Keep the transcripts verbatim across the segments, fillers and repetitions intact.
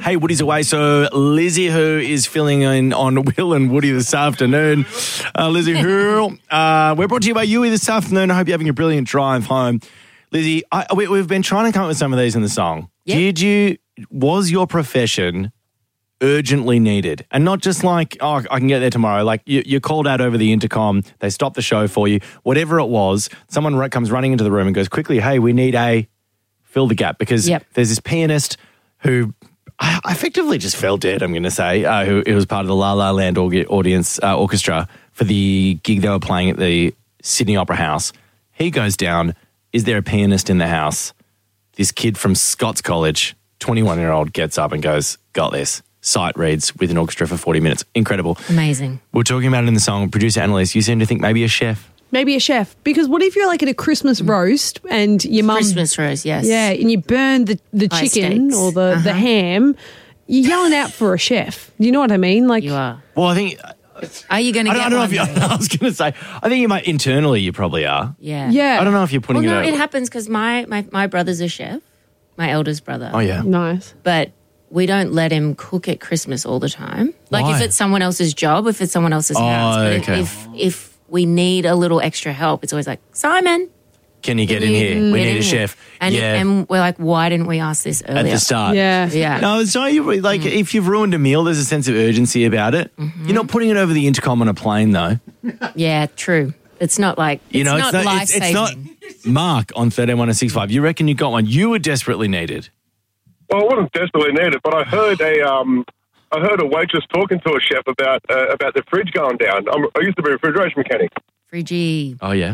Hey, Woody's away, so Lizzie, who is filling in on Will and Woody this afternoon. Uh, Lizzie, who, uh, we're brought to you by Yui this afternoon. I hope you're having a brilliant drive home. Lizzie, I, we, we've been trying to come up with some of these in the song. Yep. Did you, was your profession urgently needed? And not just like, oh, I can get there tomorrow. Like you, you're called out over the intercom. They stop the show for you. Whatever it was, someone r- comes running into the room and goes, quickly, hey, we need a fill the gap. Because Yep. there's this pianist who I effectively just fell dead, I'm going to say, uh, who it was part of the La La Land org- audience uh, orchestra for the gig they were playing at the Sydney Opera House. He goes down. Is there a pianist in the house? This kid from Scots College, twenty-one-year-old, gets up and goes, got this. Sight reads with an orchestra for forty minutes. Incredible. Amazing. We're talking about it in the song. Producer Annalise, you seem to think maybe a chef. Maybe a chef. Because what if you're like at a Christmas roast and your mum... Christmas roast, yes. Yeah, and you burn the, the High chicken steaks. or the, Uh-huh. the ham, you're yelling out for a chef. You know what I mean? Like, You are. Well, I think... Are you going to I get don't, I don't know one? if you... though? I was going to say, I think you might... Internally, you probably are. Yeah. yeah. I don't know if you're putting Well, no, it it out. happens because my, my, my brother's a chef, my eldest brother. Oh, yeah. Nice. But we don't let him cook at Christmas all the time. Like Why? if it's someone else's job, if it's someone else's Oh, house. But if- okay. if, if we need a little extra help, it's always like, Simon, Can you get can in you here? get We in need a here?" chef. And, yeah. and we're like, why didn't we ask this At earlier? the start. Yeah. Yeah. No, it's not. You like if you've ruined a meal, there's a sense of urgency about it. Mm-hmm. You're not putting it over the intercom on a plane, though. Yeah, true. It's not like, it's You know, not it's not. life It's, it's not. Mark on thirteen one oh six five. You reckon you got one? You were desperately needed. Well, I wasn't desperately needed, but I heard a um, I heard a waitress talking to a chef about uh, about the fridge going down. I'm, I used to be a refrigeration mechanic, Friggy. Oh yeah.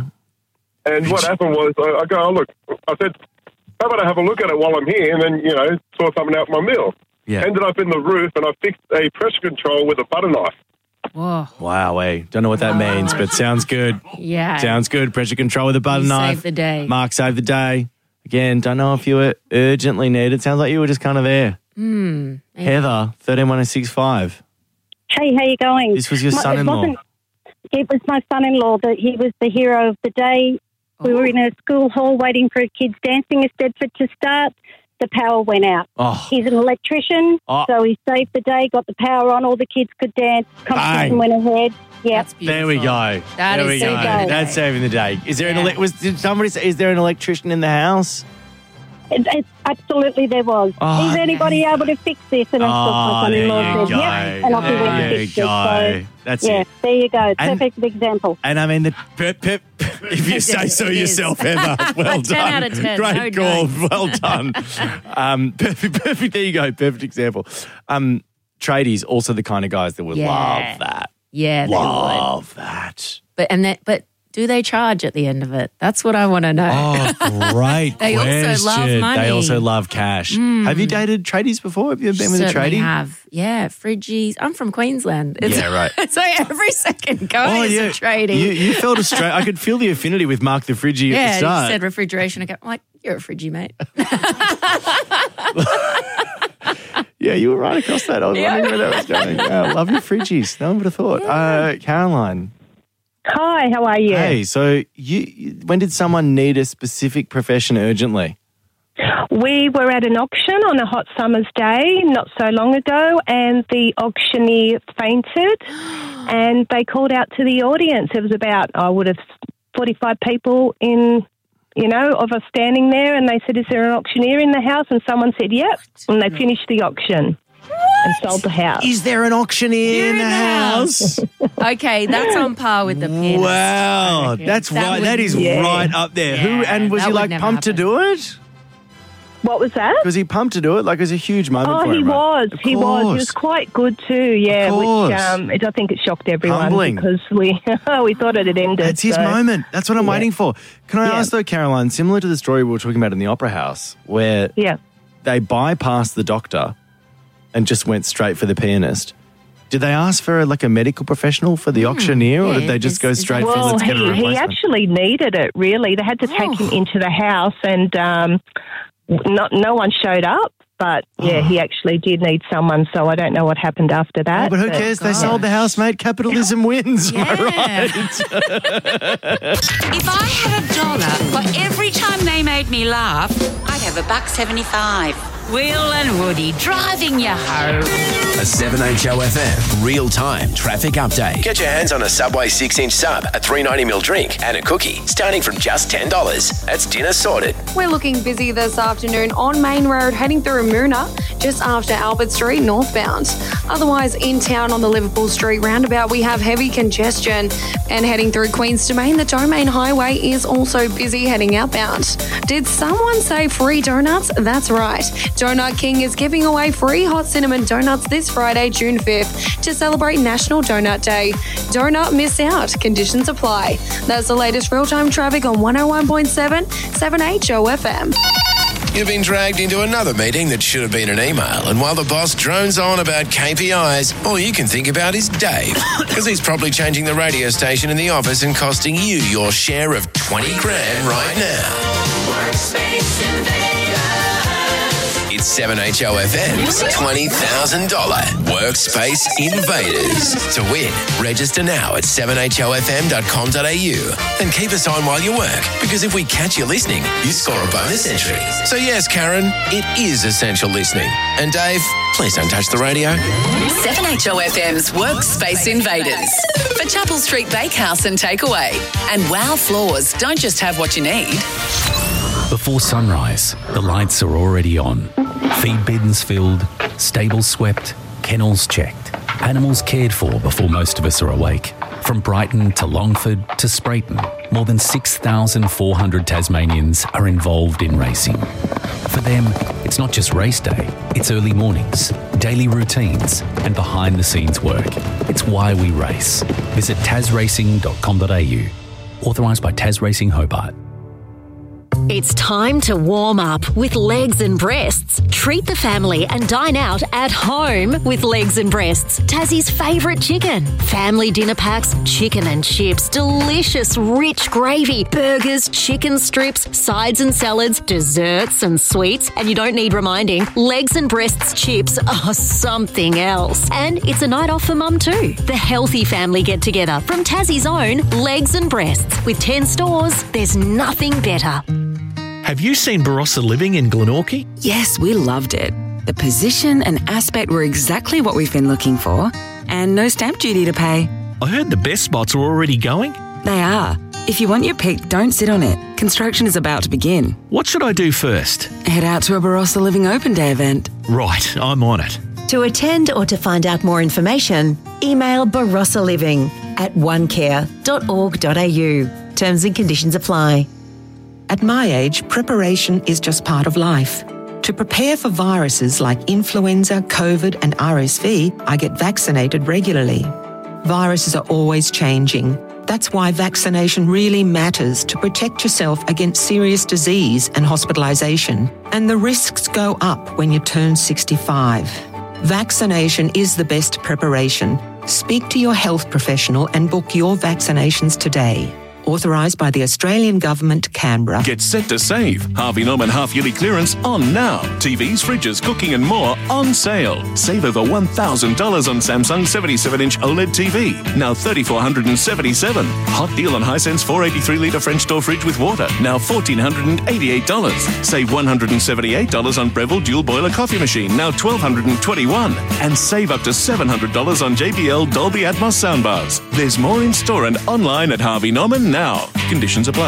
and what happened was I, I go, oh, look, I said, how about I have a look at it while I'm here, and then you know sort something out for my meal. Yeah. Ended up in the roof, and I fixed a pressure control with a butter knife. Whoa. Wow. Hey, don't know what that means, but sounds good. Yeah. Sounds good. Pressure control with a butter You knife. saved the day. Mark saved the day. Again, don't know if you were urgently needed. Sounds like you were just kind of there. Hmm. Heather, thirteen one oh six five. Hey, how you going? This was your My- it son-in-law. wasn't- It was my son-in-law. That he was the hero of the day. We were in a school hall waiting for kids dancing at Stedford to start. The power went out. Oh, He's an electrician, Oh. so he saved the day, got the power on, all the kids could dance, Bang. competition went ahead. Yeah. That's beautiful. there we go. That there is we go. saving the day. That's saving the day. Is there an Yeah. ele- was did somebody say, is there an electrician in the house? It, it, absolutely there was. Oh, Is anybody able to fix this? And of course my Oh, there son-in-law you said, go. yep. And off he went There to you fix go. it. So, That's yeah, it. there you go. And- Perfect example. And I mean, the pep, pep, if you It say is, so it is. yourself, Heather. Well ten done. out of ten. Great No call. notes. Well done. um, perfect, perfect. There you go. Perfect example. Um, tradies, also the kind of guys that would Yeah. love that. Yeah, they would. Love that. But and that, but do they charge at the end of it? That's what I want to know. Oh, great They also question. love money. They also love cash. Have you dated tradies before? Have you ever been with a Certainly tradie? have. Yeah, Fridgies. I'm from Queensland. It's, Yeah, right. So every second going is a tradie. You, you felt a straight. I could feel the affinity with Mark the Fridgie yeah, at the you start. said refrigeration. I go, I'm like, you're a Fridgie, mate. Yeah, you were right across that. I was Yeah. wondering where that was going. Yeah, I love your fridgies. No one would have thought. Uh, Caroline, Hi, how are you? hey, so you, you- when did someone need a specific profession urgently? We were at an auction on a hot summer's day not so long ago, and the auctioneer fainted, and they called out to the audience. It was about, I would have, forty-five people in, you know, of us standing there, and they said, is there an auctioneer in the house? And someone said, yep, and they finished the auction and sold the house. Is there an auctioneer You're in the house? Okay, that's on par with the pianist. Wow, Okay. that's That right. would- That is yeah. right up there. Who Yeah, and was that he would like never pumped to happen. do it? What was that? Was he pumped to do it? Like it was a huge moment Oh, for he him. right? was. Of He was. He course. was quite good too. Yeah, course. which um, it, I think it shocked everyone Humbling. because we we thought it had ended. That's his so- moment. That's what I'm Yeah. waiting for. Can I Yeah. ask though, Caroline, similar to the story we were talking about in the Opera House, where Yeah. they bypassed the doctor and just went straight for the pianist. Did they ask for like a medical professional for the auctioneer, or yeah, did they just is- go is straight that- for Well, let's get a he, replacement? he actually needed it, really. They had to take him into the house and um, not, no one showed up. But, yeah, he actually did need someone, so I don't know what happened after that. Oh, but who cares? They sold the house, mate. Capitalism wins. Am I right? If I had a dollar for every time they made me laugh, I'd have a buck seventy-five. Will and Woody driving you home. A seven H O F M real-time traffic update. Get your hands on a Subway six-inch sub, a three ninety ml drink and a cookie starting from just ten dollars. That's dinner sorted. We're looking busy this afternoon on Main Road heading through Moona, just after Albert Street northbound. Otherwise, in town on the Liverpool Street roundabout, we have heavy congestion. And heading through Queens Domain, the Domain Highway is also busy heading outbound. Did someone say free donuts? That's right. Donut King is giving away free hot cinnamon donuts this Friday, June fifth, to celebrate National Donut Day. Donut miss out. Conditions apply. That's the latest real-time traffic on one oh one point seven, seven H O F M. You've been dragged into another meeting that should have been an email, and while the boss drones on about K P Is, all you can think about is Dave, because he's probably changing the radio station in the office and costing you your share of twenty grand right now. Workspace Invaders. It's seven H O F M's twenty thousand dollars Workspace Invaders. To win, register now at seven H O F M dot com dot A U and keep us on while you work, because if we catch you listening, you score a bonus entry. So yes, Karen, it is essential listening. And Dave, please don't touch the radio. seven H O F M's Workspace Invaders for Chapel Street Bakehouse and Takeaway. And Wow Floors don't just have what you need. Before sunrise, the lights are already on. Feed bins filled, stables swept, kennels checked, animals cared for before most of us are awake. From Brighton to Longford to Sprayton, more than six thousand four hundred Tasmanians are involved in racing. For them, it's not just race day, it's early mornings, daily routines and behind-the-scenes work. It's why we race. Visit tas racing dot com dot A U. Authorised by Tas Racing Hobart. It's time to warm up with Legs and Breasts. Treat the family and dine out at home with Legs and Breasts, Tassie's favourite chicken. Family dinner packs, chicken and chips, delicious rich gravy, burgers, chicken strips, sides and salads, desserts and sweets. And you don't need reminding, Legs and Breasts chips are something else. And it's a night off for mum too. The healthy family get-together from Tassie's own Legs and Breasts. With ten stores, there's nothing better. Have you seen Barossa Living in Glenorchy? Yes, we loved it. The position and aspect were exactly what we've been looking for, and no stamp duty to pay. I heard the best spots are already going. They are. If you want your pick, don't sit on it. Construction is about to begin. What should I do first? Head out to a Barossa Living Open Day event. Right, I'm on it. To attend or to find out more information, email Barossa Living at onecare dot org dot A U. Terms and conditions apply. At my age, preparation is just part of life. To prepare for viruses like influenza, COVID and R S V, I get vaccinated regularly. Viruses are always changing. That's why vaccination really matters, to protect yourself against serious disease and hospitalisation. And the risks go up when you turn sixty-five. Vaccination is the best preparation. Speak to your health professional and book your vaccinations today. Authorised by the Australian Government, Canberra. Get set to save. Harvey Norman half-yearly clearance on now. T Vs, fridges, cooking and more on sale. Save over one thousand dollars on Samsung seventy-seven inch OLED T V. Now three thousand four hundred seventy-seven dollars. Hot deal on Hisense four eighty-three litre French door fridge with water. Now one thousand four hundred eighty-eight dollars. Save one hundred seventy-eight dollars on Breville dual boiler coffee machine. Now one thousand two hundred twenty-one dollars. And save up to seven hundred dollars on J B L Dolby Atmos soundbars. There's more in store and online at Harvey Norman now. Conditions apply.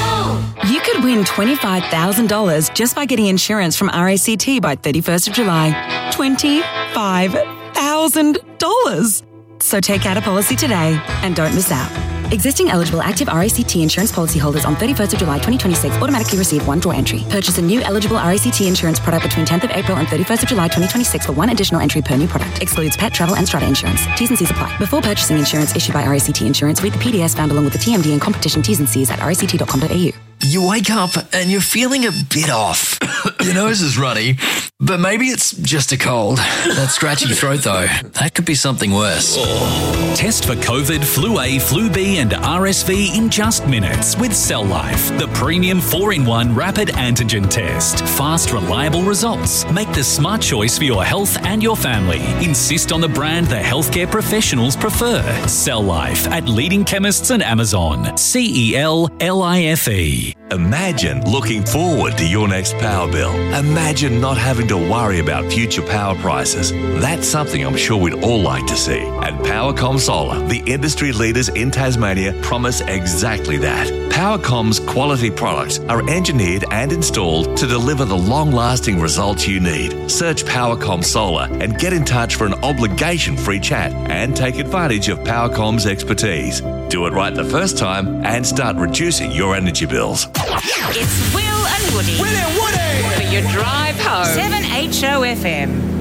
You could win twenty-five thousand dollars just by getting insurance from R A C T by thirty-first of July. twenty-five thousand dollars. So take out a policy today and don't miss out. Existing eligible active R A C T insurance policyholders on thirty-first of July twenty twenty-six automatically receive one draw entry. Purchase a new eligible R A C T insurance product between tenth of April and thirty-first of July twenty twenty-six for one additional entry per new product. Excludes pet, travel and strata insurance. T's and C's apply. Before purchasing insurance issued by R A C T Insurance, read the P D S found along with the T M D and competition T's and C's at r a c t dot com dot a u. You wake up and you're feeling a bit off. Your nose is runny, but maybe it's just a cold. That scratchy throat, though, that could be something worse. Test for COVID, Flu A, Flu B and R S V in just minutes with Cell Life, the premium four in one rapid antigen test. Fast, reliable results. Make the smart choice for your health and your family. Insist on the brand the healthcare professionals prefer. Cell Life at leading chemists and Amazon. C E L L I F E. Imagine looking forward to your next power bill. Imagine not having to worry about future power prices. That's something I'm sure we'd all like to see. And Powercom Solar, the industry leaders in Tasmania, promise exactly that. Powercom's quality products are engineered and installed to deliver the long-lasting results you need. Search Powercom Solar and get in touch for an obligation-free chat and take advantage of Powercom's expertise. Do it right the first time and start reducing your energy bills. It's Will and Woody. Will and Woody! For your drive home. seven H O F M.